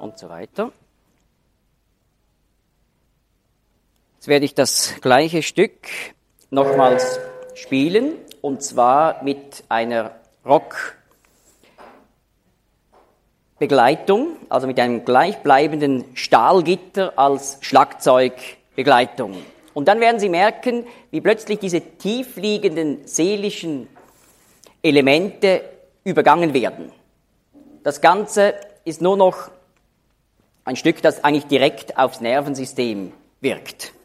und so weiter. Jetzt werde ich das gleiche Stück nochmals spielen, und zwar mit einer Rockbegleitung, also mit einem gleichbleibenden Stahlgitter als Schlagzeugbegleitung. Und dann werden Sie merken, wie plötzlich diese tiefliegenden seelischen Elemente übergangen werden. Das Ganze ist nur noch ein Stück, das eigentlich direkt aufs Nervensystem wirkt.